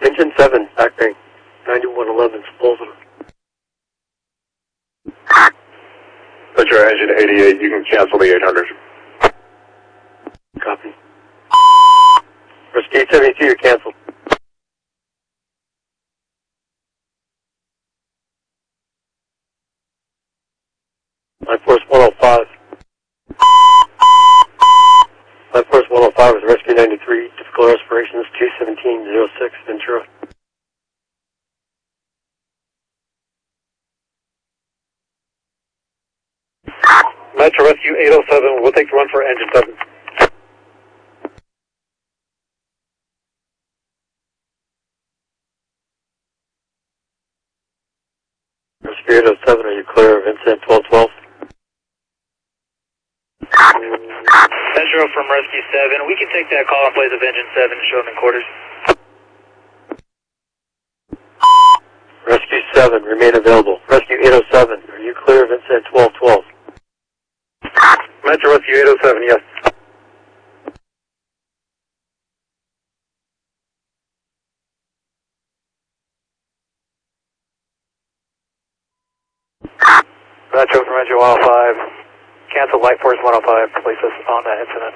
Engine 7, back bank, 9111, supposedly. Metro engine 88, you can cancel the 800. Copy. Rescue 872, you're canceled. Line Force 105. Line Force 105 is Rescue 93, difficult respiration is 21706 Ventura. Metro Rescue 807, we'll take the run for engine 7. Rescue 807, are you clear of incident 1212? Metro from Rescue 7, we can take that call in place of engine 7 and show them in quarters. Rescue 7, remain available. Rescue 807, are you clear of incident 1212? Metro Rescue 807, yes. Metro from engine 105, cancel Light Force 105, place us on that incident.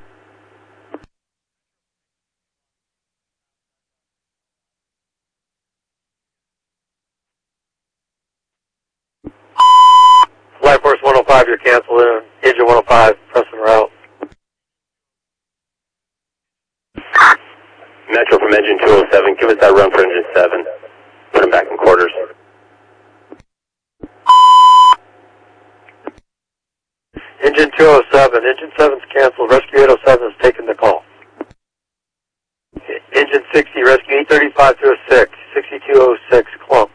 Light Force 105, you're canceled in. Engine 105, pressing route. Metro from engine 207, give us that run for engine 7. Put him back in quarters. Engine 207, Engine 7's canceled. Rescue 807 has taken the call. Engine 60, Rescue 835-06, 6206, Clump.